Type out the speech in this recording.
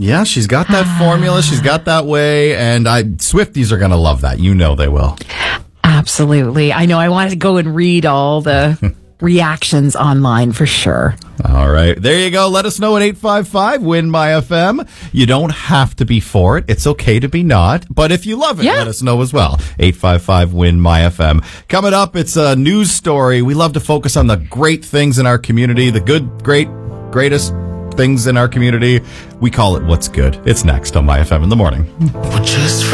Yeah, she's got that formula. She's got that way. And Swifties are going to love that. You know they will. Absolutely. I know. I wanted to go and read all the reactions online for sure. All right. There you go. Let us know at 855-WIN-MY-FM. You don't have to be for it. It's okay to be not. But if you love it, let us know as well. 855-WIN-MY-FM. Coming up, it's a news story. We love to focus on the great things in our community, the good, greatest things in our community. We call it What's Good. It's next on MyFM in the morning. Just